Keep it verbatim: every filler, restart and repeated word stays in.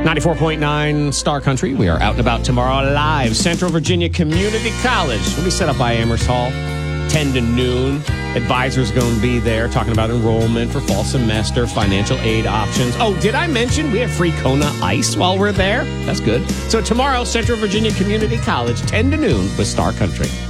ninety-four point nine Star Country. We are out and about tomorrow live. Central Virginia Community College. We'll be set up by Amherst Hall, ten to noon. Advisors going to be there talking about enrollment for fall semester, financial aid options. Oh, did I mention we have free Kona Ice while we're there? That's good. So tomorrow, Central Virginia Community College, ten to noon with Star Country.